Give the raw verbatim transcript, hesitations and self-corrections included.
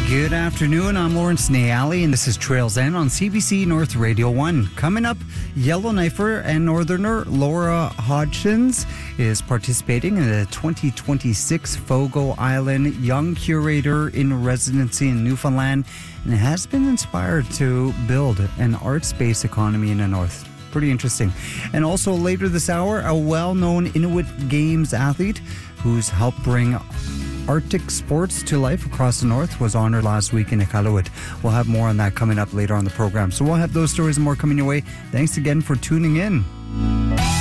Good afternoon, I'm Lawrence Nayali, and this is Trails End on C B C North Radio one. Coming up, Yellowknifer and Northerner Laura Hodgins is participating in the twenty twenty-six Fogo Island Young Curator in Residency in Newfoundland, and has been inspired to build an arts-based economy in the North. Pretty interesting. And also later this hour, a well-known Inuit Games athlete who's helped bring Arctic sports to life across the North was honored last week in Iqaluit. We'll have more on that coming up later on the program. So we'll have those stories and more coming your way. Thanks again for tuning in.